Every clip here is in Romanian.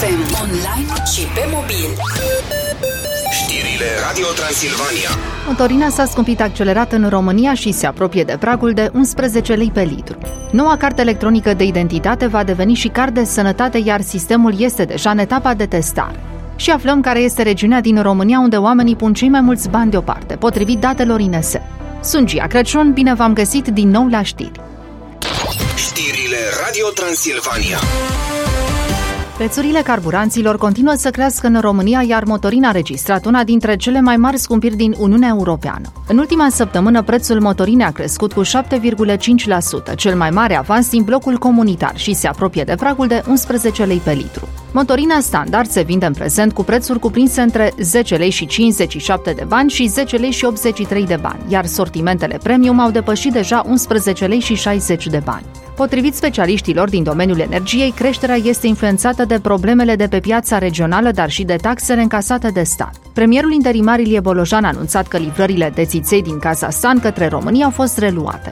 FM, online și pe mobil. Știrile Radio Transilvania. Motorina s-a scumpit accelerat în România și se apropie de pragul de 11 lei pe litru. Noua carte electronică de identitate va deveni și card de sănătate, iar sistemul este deja în etapa de testare. Și aflăm care este regiunea din România unde oamenii pun cei mai mulți bani deoparte, potrivit datelor INSE. Sunt Gia Crăciun, bine v-am găsit din nou la știri. Știrile Radio Transilvania. Prețurile carburanților continuă să crească în România, iar motorina a registrat una dintre cele mai mari scumpiri din Uniunea Europeană. În ultima săptămână, prețul motorinei a crescut cu 7,5%, cel mai mare avans din blocul comunitar, și se apropie de pragul de 11 lei pe litru. Motorina standard se vinde în prezent cu prețuri cuprinse între 10 lei și 57 de bani și 10 lei și 83 de bani, iar sortimentele premium au depășit deja 11 lei și 60 de bani. Potrivit specialiștilor din domeniul energiei, creșterea este influențată de problemele de pe piața regională, dar și de taxele încasate de stat. Premierul interimar Ilie Bolojan a anunțat că livrările de țiței din Kazahstan către România au fost reluate.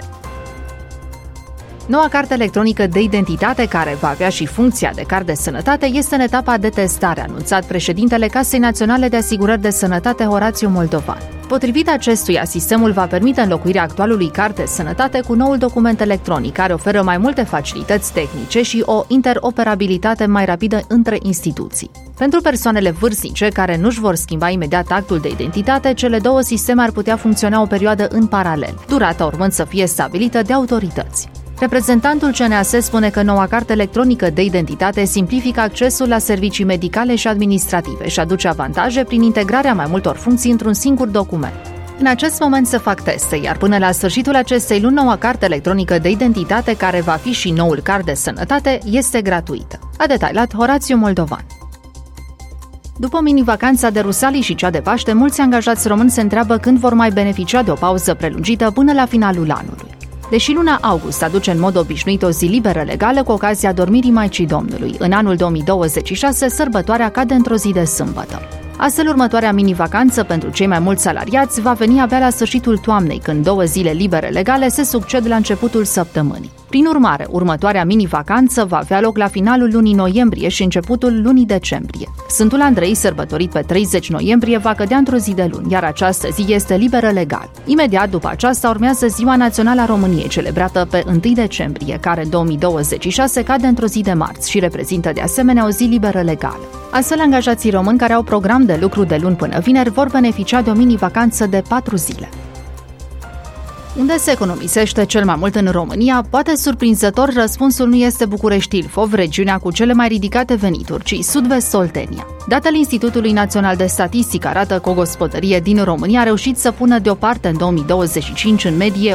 Noua carte electronică de identitate, care va avea și funcția de card de sănătate, este în etapa de testare, a anunțat președintele Casei Naționale de Asigurări de Sănătate, Horațiu Moldovan. Potrivit acestuia, sistemul va permite înlocuirea actualului card de sănătate cu noul document electronic, care oferă mai multe facilități tehnice și o interoperabilitate mai rapidă între instituții. Pentru persoanele vârstnice care nu-și vor schimba imediat actul de identitate, cele două sisteme ar putea funcționa o perioadă în paralel, durata urmând să fie stabilită de autorități. Reprezentantul CNAS spune că noua carte electronică de identitate simplifică accesul la servicii medicale și administrative și aduce avantaje prin integrarea mai multor funcții într-un singur document. În acest moment se fac teste, iar până la sfârșitul acestei luni, noua carte electronică de identitate, care va fi și noul card de sănătate, este gratuită. A detaliat Horațiu Moldovan. După mini-vacanța de Rusalii și cea de Paște, mulți angajați români se întreabă când vor mai beneficia de o pauză prelungită până la finalul anului. Deși luna august aduce în mod obișnuit o zi liberă legală cu ocazia dormirii Maicii Domnului, în anul 2026 sărbătoarea cade într-o zi de sâmbătă. Astfel, următoarea mini-vacanță pentru cei mai mulți salariați va veni abia la sfârșitul toamnei, când 2 zile libere legale se succed la începutul săptămânii. Prin urmare, următoarea mini-vacanță va avea loc la finalul lunii noiembrie și începutul lunii decembrie. Sfântul Andrei, sărbătorit pe 30 noiembrie, va cădea într-o zi de luni, iar această zi este liberă legal. Imediat după aceasta urmează Ziua Națională a României, celebrată pe 1 decembrie, care în 2026 cade într-o zi de marți și reprezintă de asemenea o zi liberă legală. Astfel, angajații români care au program de lucru de luni până vineri vor beneficia de o mini-vacanță de 4 zile. Unde se economisește cel mai mult în România? Poate surprinzător, răspunsul nu este București-Ilfov, regiunea cu cele mai ridicate venituri, ci Sud-Vest Oltenia. Datele Institutului Național de Statistică arată că o gospodărie din România a reușit să pună deoparte în 2025 în medie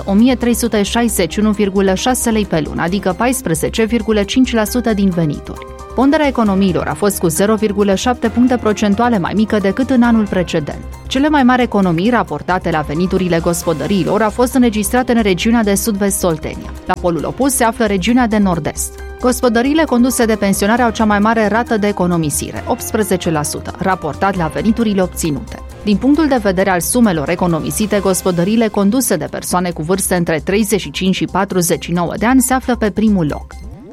1361,6 lei pe lună, adică 14,5% din venituri. Ponderea economiilor a fost cu 0,7 puncte procentuale mai mică decât în anul precedent. Cele mai mari economii raportate la veniturile gospodăriilor au fost înregistrate în regiunea de Sud-Vest Oltenia. La polul opus se află regiunea de Nord-Est. Gospodăriile conduse de pensionari au cea mai mare rată de economisire, 18%, raportat la veniturile obținute. Din punctul de vedere al sumelor economisite, gospodăriile conduse de persoane cu vârste între 35 și 49 de ani se află pe primul loc.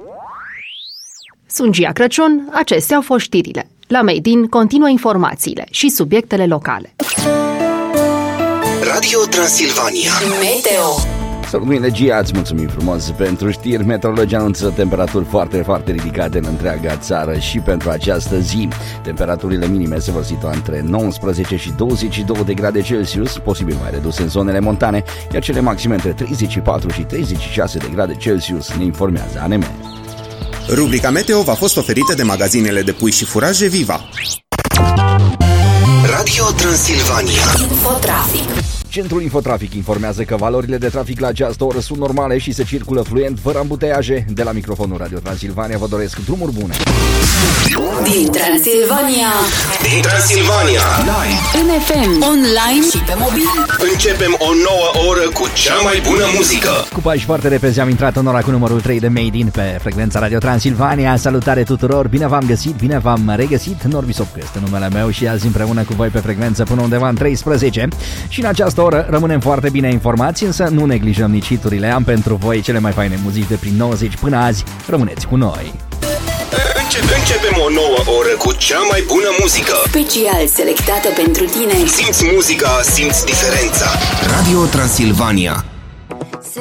Sunt Gia Crăciun, acestea au fost știrile. La Made in continuă informațiile și subiectele locale. Radio Transilvania. Meteo. Salut, Gia, îți mulțumim frumos pentru știri. Meteorologii anunță temperaturi foarte, foarte ridicate în întreaga țară și pentru această zi. Temperaturile minime se vor situa între 19 și 22 de grade Celsius, posibil mai reduse în zonele montane, iar cele maxime între 34 și 36 de grade Celsius, ne informează ANM. Rubrica Meteo v-a fost oferită de magazinele de pui și furaje Viva. Radio Transilvania. Infotrafic. Centrul Infotrafic informează că valorile de trafic la această oră sunt normale și se circulă fluent, fără ambuteiaje. De la microfonul Radio Transilvania vă doresc drumuri bune. Din Transilvania. Din Transilvania. Live. În FM, online și pe mobil. Începem o nouă oră cu cea mai bună muzică. Cu pași foarte repezi am intrat în ora cu numărul 3 de Made in pe frecvența Radio Transilvania. Salutare tuturor, bine v-am găsit, bine v-am regăsit. Norbi Sopcu este numele meu și azi împreună cu voi pe frecvență până undeva în 13. Și în această oră rămânem foarte bine informați, însă nu neglijăm nici hiturile. Am pentru voi cele mai faine muzici de prin 90 până azi. Rămâneți cu noi. Începem o nouă oră cu cea mai bună muzică. Special selectată pentru tine. Simți muzica, simți diferența. Radio Transilvania.